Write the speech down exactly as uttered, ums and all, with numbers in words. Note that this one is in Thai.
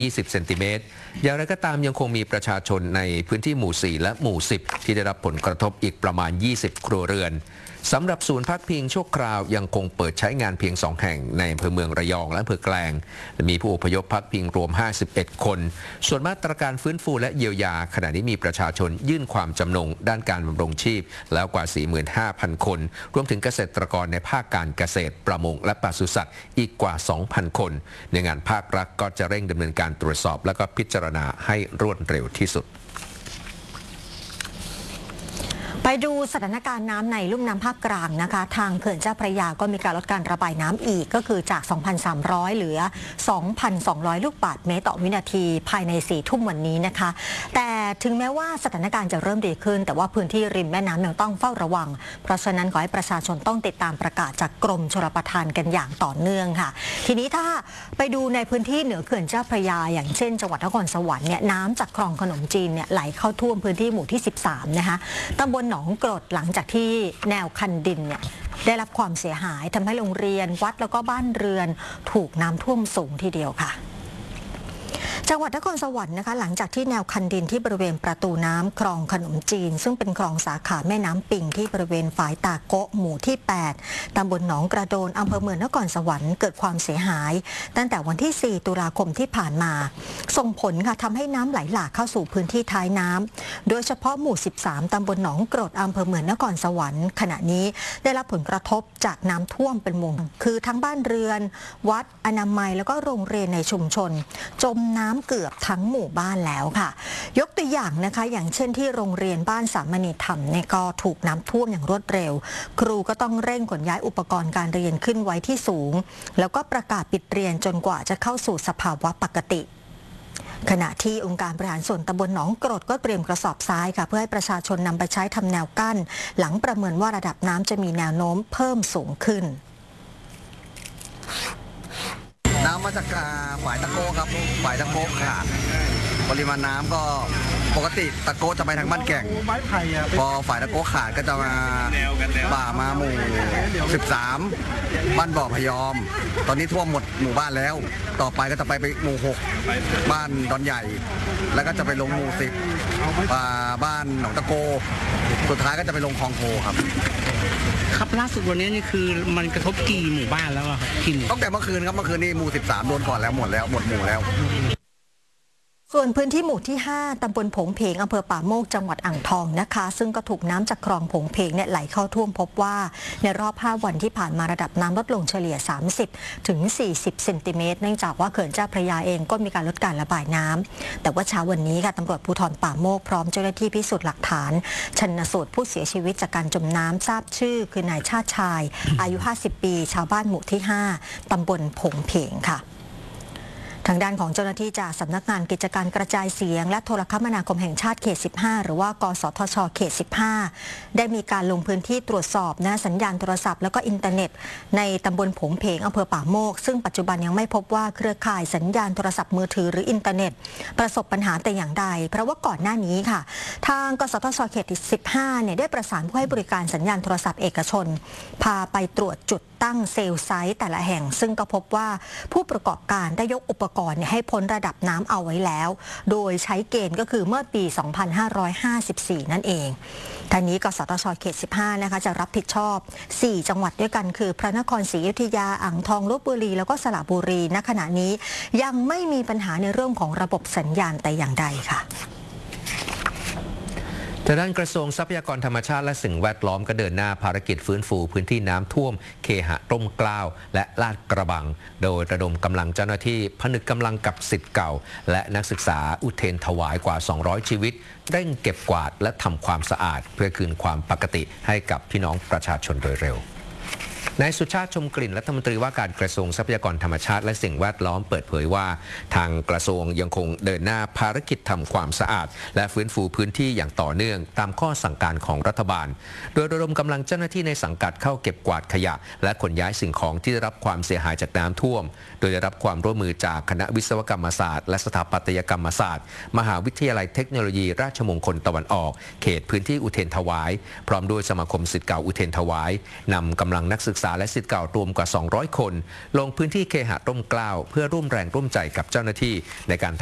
ยี่สิบ เซนติเมตรอย่างไรก็ตามยังคงมีประชาชนในพื้นที่หมู่ สี่ และหมู่ สิบ ที่ได้รับผลกระทบอีกประมาณ ยี่สิบ ครัวเรือนสำหรับศูนย์พักพิงชั่วคราวยังคงเปิดใช้งานเพียง สอง แห่งในอำเภอเมืองระยองและอำเภอแกลงมีผู้อพยพพักพิงรวม ห้าสิบเอ็ด คนส่วนมาตรการฟื้นฟูและเยียวยาขณะนี้มีประชาชนยื่นความจำนงด้านการบำรุงชีพแล้วกว่า สี่หมื่นห้าพัน คนรวมถึงเกษตรกรในภาคการเกษตรประมงและปศุสัตว์อีกกว่า สองพัน คนในงานภาครัฐก็จะเร่งดำเนินการตรวจสอบและก็พิจารณาให้รวดเร็วที่สุดไปดูสถานการณ์น้ำในลุ่มน้ำภาคกลางนะคะทางเขื่อนเจ้าพระยาก็มีการลดการระบายน้ำอีกก็คือจาก สองพันสามร้อย เหลือ สองพันสองร้อย ลูกบาศก์เมตรต่อวินาทีภายในสี่ทุ่มวันนี้นะคะแต่ถึงแม้ว่าสถานการณ์จะเริ่มดีขึ้นแต่ว่าพื้นที่ริมแม่น้ำยังต้องเฝ้าระวังเพราะฉะนั้นขอให้ประชาชนต้องติดตามประกาศจากกรมชลประทานกันอย่างต่อเนื่องค่ะทีนี้ถ้าไปดูในพื้นที่เหนือเขื่อนเจ้าพระยาอย่างเช่นจังหวัดนครสวรรค์เนี่ยน้ำจากคลองขนมจีนเนี่ยไหลเข้าท่วมพื้นที่หมู่ที่สิบสามนะคะตำบลหนองกรดหลังจากที่แนวคันดินเนี่ยได้รับความเสียหายทำให้โรงเรียนวัดแล้วก็บ้านเรือนถูกน้ำท่วมสูงทีเดียวค่ะจังหวัดนครสวรรค์นะคะหลังจากที่แนวคันดินที่บริเวณประตูน้ำคลองขนมจีนซึ่งเป็นคลองสาขาแม่น้ำปิงที่บริเวณฝายตาโกะหมู่ที่แปดตำบลหนองกระโดนอำเภอเมืองนครสวรรค์เกิดความเสียหายตั้งแต่วันที่สี่ตุลาคมที่ผ่านมาส่งผลค่ะทำให้น้ำไหลหลากเข้าสู่พื้นที่ท้ายน้ำโดยเฉพาะหมู่สิบสามตำบลหนองกรดอำเภอเมืองนครสวรรค์ขณะนี้ได้รับผลกระทบจากน้ำท่วมเป็นวงคือทั้งบ้านเรือนวัดอนามัยแล้วก็โรงเรียนในชุมชนจมน้ำเกือบทั้งหมู่บ้านแล้วค่ะยกตัวอย่างนะคะอย่างเช่นที่โรงเรียนบ้านสามณีธรรมเนี่ยก็ถูกน้ำท่วมอย่างรวดเร็วครูก็ต้องเร่งขนย้ายอุปกรณ์การเรียนขึ้นไว้ที่สูงแล้วก็ประกาศปิดเรียนจนกว่าจะเข้าสู่สภาวะปกติขณะที่องค์การบริหารส่วนตำบลหนองกรดก็เตรียมกระสอบทรายค่ะเพื่อให้ประชาชนนำไปใช้ทำแนวกั้นหลังประเมินว่าระดับน้ำจะมีแนวโน้มเพิ่มสูงขึ้นน้ำมาจากฝ่ายตะโกครับฝ่ายตะโกขาดปริมาณน้ำก็ปกติตะโกจะไปทางบ้านแก่งพอฝ่ายตะโกขาดก็จะมาป่ามาหมู่สิบสามบ้านบ่อพยอมตอนนี้ท่วมหมดหมู่บ้านแล้วต่อไปก็จะไปไปหมู่หกบ้านดอนใหญ่แล้วก็จะไปลงหมู่สิบบ้านหนองตะโกสุดท้ายก็จะไปลงคลองโพครับครับล่าสุดวันนี้นี่คือมันกระทบกี่หมู่บ้านแล้วครับที่นี่ตั้งแต่เมื่อคืนครับเมื่อคืนนี้หมู่สิบสามโดนก่อนแล้วหมดแล้วหมดหมู่แล้วส่วนพื้นที่หมู่ที่ห้าตำบลผงเพงอำเภอป่าโมกจังหวัดอ่างทองนะคะซึ่งก็ถูกน้ำจากคลองผงเพงเนี่ยไหลเข้าท่วมพบว่าในรอบห้าวันที่ผ่านมาระดับน้ำลดลงเฉลี่ยสามสิบถึงสี่สิบเซนติเมตรเนื่องจากว่าเขื่อนเจ้าพระยาเองก็มีการลดการระบายน้ำแต่ว่าเช้าวันนี้ค่ะตำรวจภูธรป่าโมกพร้อมเจ้าหน้าที่พิสูจน์หลักฐานชันสูตรผู้เสียชีวิตจากการจมน้ำทราบชื่อคือนายชาติชายอายุห้าสิบปีชาวบ้านหมู่ที่ห้าตำบลผงเพงค่ะทางด้านของเจ้าหน้าที่จากสำนักงานกิจการกระจายเสียงและโทรคมนาคมแห่งชาติเขตสิบห้าหรือว่ากสทชเขตสิบห้าได้มีการลงพื้นที่ตรวจสอบนะสัญญาณโทรศัพท์แล้วก็อินเทอร์เน็ตในตำบลผงเพงอำเภอป่าโมกซึ่งปัจจุบันยังไม่พบว่าเครือข่ายสัญญาณโทรศัพท์มือถือหรืออินเทอร์เน็ตประสบปัญหาแต่อย่างใดเพราะว่าก่อนหน้านี้ค่ะทางกสทชเขตสิบห้าเนี่ยได้ประสานผู้ให้บริการสัญญาณโทรศัพท์เอกชนพาไปตรวจจุดตั้งเซลล์ไซต์แต่ละแห่งซึ่งก็พบว่าผู้ประกอบการได้ยกอุปกรณ์ให้พ้นระดับน้ำเอาไว้แล้วโดยใช้เกณฑ์ก็คือเมื่อปี สองพันห้าร้อยห้าสิบสี่ นั่นเองทางนี้กสทชเขตสิบห้านะคะจะรับผิดชอบสี่จังหวัดด้วยกันคือพระนครศรีอยุธยาอ่างทองลพบุรีแล้วก็สระบุรีณขณะนี้ยังไม่มีปัญหาในเรื่องของระบบสัญญาณแต่อย่างใดค่ะแต่ด้านกระทรวงทรัพยากรธรรมชาติและสิ่งแวดล้อมก็เดินหน้าภารกิจฟื้นฟูพื้นที่น้ำท่วมเคหะร่มเกล้าและลาดกระบังโดยระดมกำลังเจ้าหน้าที่ผนึกกำลังกับศิษย์เก่าและนักศึกษาอุเทรนถวายกว่าสองร้อยชีวิตเร่งเก็บกวาดและทำความสะอาดเพื่อคืนความปกติให้กับพี่น้องประชาชนโดยเร็วนายสุชาติชมกลิ่นรัฐมนตรีว่าการกระทรวงทรัพยากรธรรมชาติและสิ่งแวดล้อมเปิดเผยว่าทางกระทรวงยังคงเดินหน้าภารกิจทำความสะอาดและฟื้นฟูพื้นที่อย่างต่อเนื่องตามข้อสั่งการของรัฐบาลโดยระดมกำลังเจ้าหน้าที่ในสังกัดเข้าเก็บกวาดขยะและขนย้ายสิ่งของที่ได้รับความเสียหายจากน้ำท่วมโดยได้รับความร่วมมือจากคณะวิศวกรรมศาสตร์และสถาปัตยกรรมศาสตร์มหาวิทยาลัยเทคโนโลยีราชมงคลตะวันออกเขตพื้นที่อุเทรนถวายพร้อมด้วยสมาคมศิษย์เก่าอุเทรนถวายนำกำลังนักศึกษาษาและศิษย์เก่ารวมกว่า สองร้อย คนลงพื้นที่เคหะร่มเกล้าเพื่อร่วมแรงร่วมใจกับเจ้าหน้าที่ในการ